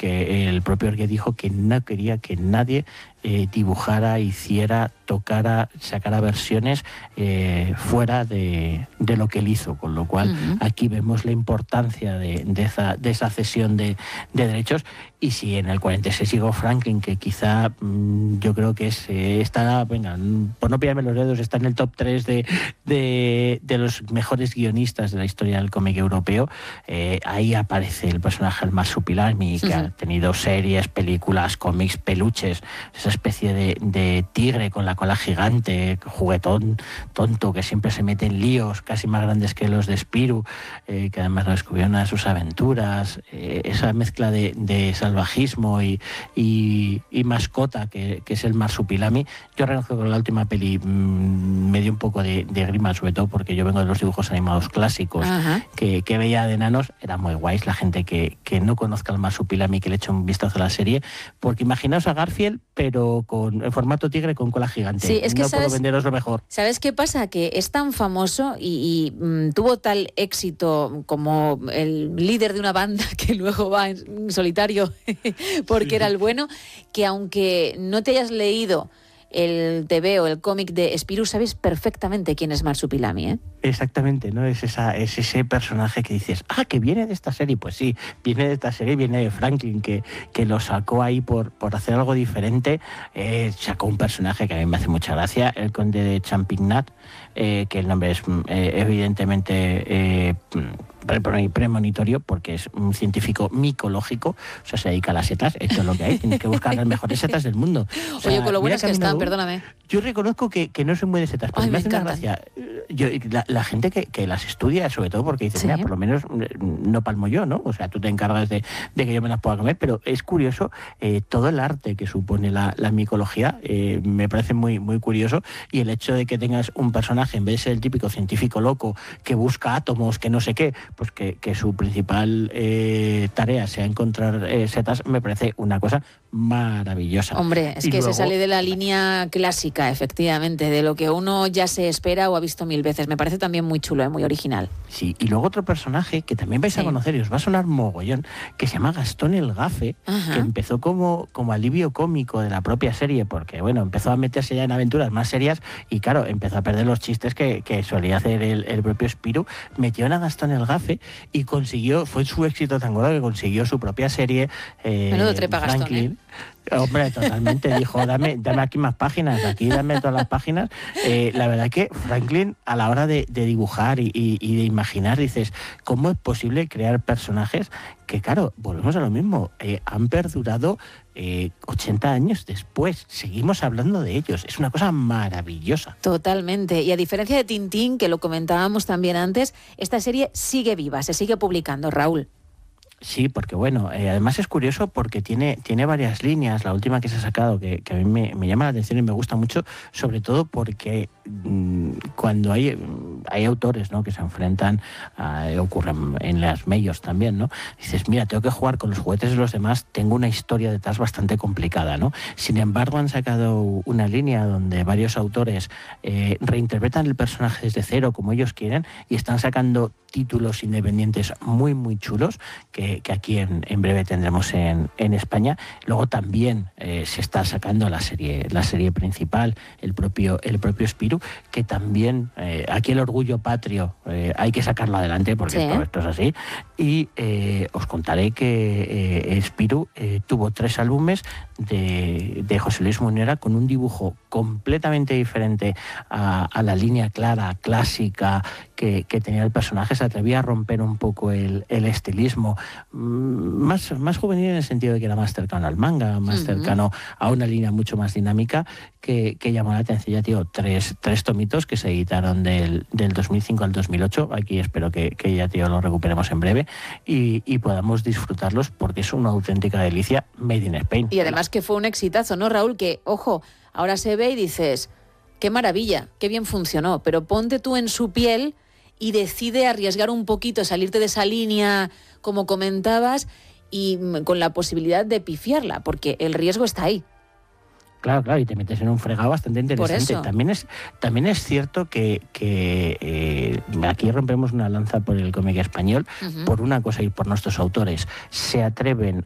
que el propio Hergé dijo que no quería que nadie dibujara, hiciera, tocara, sacara versiones fuera de lo que él hizo, con lo cual aquí vemos la importancia de esa cesión de derechos. Y si en el 46 llegó Franklin, que quizá yo creo que está, venga, por no pillarme los dedos, está en el top 3 de los mejores guionistas de la historia del cómic europeo, ahí aparece el personaje del Marsupilami, que ha tenido series, películas, cómics, peluches, esa especie de tigre con la cola gigante, juguetón, tonto, que siempre se mete en líos casi más grandes que los de Spirou, que además lo descubrió en una de sus aventuras, esa mezcla de salvajismo y mascota que es el Marsupilami. Yo reconozco que con la última peli me dio un poco de grima, sobre todo porque yo vengo de los dibujos animados clásicos que veía de enanos. Era muy guays la gente que no conozca el Marsupilami, que le eche un vistazo a la serie, porque imaginaos a Garfield pero en formato tigre con cola gigante. Sí, es que no puedo venderos lo mejor. ¿Sabes qué pasa? Que es tan famoso y tuvo tal éxito como el líder de una banda que luego va en solitario porque era el bueno, que aunque no te hayas leído el TV o el cómic de Spirou, sabes perfectamente quién es Marsupilami, ¿eh? Exactamente, ¿no? Es ese personaje que dices, que viene de esta serie. Pues sí, viene de esta serie, viene de Franklin, que lo sacó ahí por hacer algo diferente. Sacó un personaje que a mí me hace mucha gracia, el conde de Champignat, que el nombre es evidentemente premonitorio, porque es un científico micológico, o sea, se dedica a las setas, esto es lo que hay, tienes que buscar las mejores setas del mundo. O sea, oye, con lo buenas que están, perdóname. Yo reconozco que no soy muy de setas, pero me hace una gracia. La gente que las estudia, sobre todo porque dice, mira, por lo menos no palmo yo, ¿no? O sea, tú te encargas de que yo me las pueda comer, pero es curioso todo el arte que supone la micología, me parece muy, muy curioso, y el hecho de que tengas un personaje, en vez de ser el típico científico loco que busca átomos, que no sé qué, pues que su principal tarea sea encontrar setas, me parece una cosa maravillosa. Hombre, es que luego se sale de la línea clásica, efectivamente, de lo que uno ya se espera o ha visto mil veces. Me parece también muy chulo, muy original. Sí, y luego otro personaje que también vais a conocer y os va a sonar mogollón, que se llama Gastón el Gafe, que empezó como alivio cómico de la propia serie, porque bueno, empezó a meterse ya en aventuras más serias y claro, empezó a perder los chistes que solía hacer el propio Spirou. Metió a Gastón el Gafe y fue su éxito tan gordo que consiguió su propia serie. Menudo trepa Gastón, ¿eh? Hombre, totalmente. Dijo, dame aquí más páginas, aquí dame todas las páginas. La verdad que Franklin, a la hora de dibujar y de imaginar, dices, ¿cómo es posible crear personajes que, claro, volvemos a lo mismo, han perdurado 80 años después? Seguimos hablando de ellos. Es una cosa maravillosa. Totalmente. Y a diferencia de Tintín, que lo comentábamos también antes, esta serie sigue viva, se sigue publicando, Raúl. Sí, porque bueno, además es curioso porque tiene varias líneas. La última que se ha sacado, que a mí me llama la atención y me gusta mucho, sobre todo porque cuando hay autores, ¿no?, que se enfrentan, ocurren en las medios también, ¿no? Dices, mira, tengo que jugar con los juguetes de los demás, tengo una historia detrás bastante complicada, ¿no? Sin embargo, han sacado una línea donde varios autores reinterpretan el personaje desde cero, como ellos quieren, y están sacando títulos independientes muy, muy chulos, que aquí en breve tendremos en España. Luego también se está sacando la serie principal, el propio Spirou, que también aquí el orgullo patrio hay que sacarlo adelante, porque esto es así. Y os contaré que Spirou tuvo 3 álbumes de José Luis Munera con un dibujo completamente diferente a la línea clara, clásica que tenía el personaje. Se atrevía a romper un poco el estilismo, más juvenil en el sentido de que era más cercano al manga, más cercano a una línea mucho más dinámica que llamó la atención. Ya tío, tres tomitos que se editaron del 2005 al 2008. Aquí espero que ya tío lo recuperemos en breve y podamos disfrutarlos, porque es una auténtica delicia made in Spain. Y además que fue un exitazo, ¿no, Raúl? Que, ojo, ahora se ve y dices, qué maravilla, qué bien funcionó, pero ponte tú en su piel y decide arriesgar un poquito, salirte de esa línea, como comentabas, y con la posibilidad de pifiarla, porque el riesgo está ahí. Claro, y te metes en un fregado bastante interesante. También es cierto que aquí rompemos una lanza por el cómic español, por una cosa y por nuestros autores. Se atreven